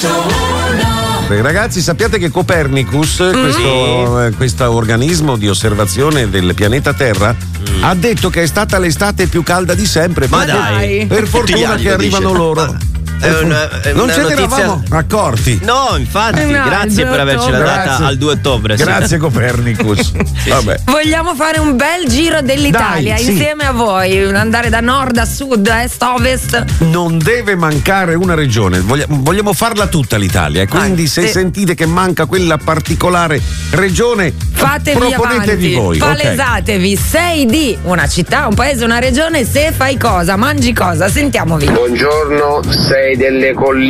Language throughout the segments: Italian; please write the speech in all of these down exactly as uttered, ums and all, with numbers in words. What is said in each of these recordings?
Ragazzi, sappiate che Copernicus, Mm. questo, eh, questo organismo di osservazione del pianeta Terra, mm. ha detto che è stata l'estate più calda di sempre. Ma per, dai. per Tutti gli fortuna anni che lo arrivano dice. loro. Ma- È una, è non una ce ne notizia... eravamo accorti. No, infatti, No, grazie per avercela data Grazie. al due ottobre. sì. Grazie Copernicus. Vabbè. Vogliamo fare un bel giro dell'Italia Dai, sì. insieme a voi, andare da nord a sud, est, ovest. Non deve mancare una regione, Voglia- vogliamo farla tutta l'Italia, e quindi Ah, se sì. sentite che manca quella particolare regione, Fatevi proponetevi avanti, voi. ok? palesatevi. Sei di una città, un paese, una regione. Se fai cosa, mangi cosa, sentiamovi. Buongiorno, sei delle colline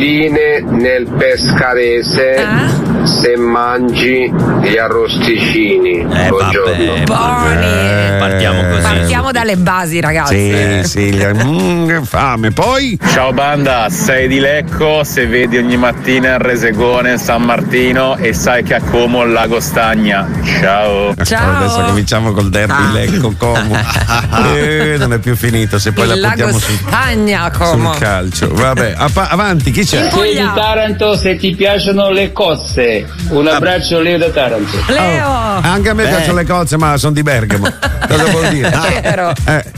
nel Pescarese Ah? se mangi gli arrosticini. Eh, Buongiorno. vabbè. Buoni. Eh, partiamo così. Partiamo dalle basi, ragazzi. Sì, sì, gli- mm, che fame. Poi Ciao banda, sei di Lecco, se vedi ogni mattina il Resegone San Martino e sai che a Como il lago stagna. Ciao. Ciao. adesso cominciamo col derby Ah. Lecco Como. Eh, non è più finito, se poi Il la lago portiamo sul, Stagna, Como. sul calcio. Vabbè, appa- avanti, chi c'è? In Puglia. Taranto, se ti piacciono le cozze, un abbraccio Leo da Taranto. Leo. Oh, anche a me Beh. piacciono le cozze, ma sono di Bergamo. Cosa vuol dire? È vero. Eh,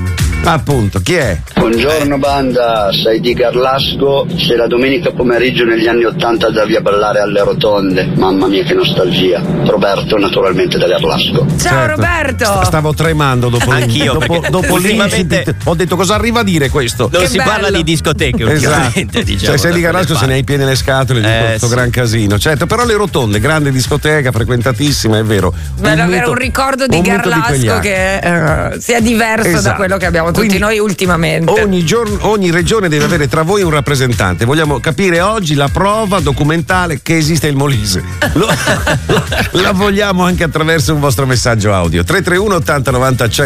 appunto, chi è? Buongiorno banda, sei di Garlasco, se la domenica pomeriggio negli anni Ottanta andavi a ballare alle rotonde, mamma mia che nostalgia. Roberto naturalmente da Garlasco. Ciao Certo. Roberto. St- Stavo tremando dopo, Anch'io, dopo, perché dopo ultimamente- l'incipit. Ho detto cosa arriva a dire questo? Non Che si bello. parla di discoteche ultimamente, Esatto. diciamo. Cioè, sei da di Garasco, quelle se ne hai piene le scatole di Eh, questo sì. gran casino. Certo, però le rotonde, grande discoteca, frequentatissima, è vero. Bello avere mito- un ricordo di un mito quegli Garlasco anni. che eh, sia diverso da Esatto. quello che abbiamo tutti Quindi noi ultimamente. Ogni, giorno, ogni regione deve avere tra voi un rappresentante. Vogliamo capire oggi la prova documentale che esiste il Molise. Lo- la vogliamo anche attraverso un vostro messaggio audio. tre tre uno ottanta novanta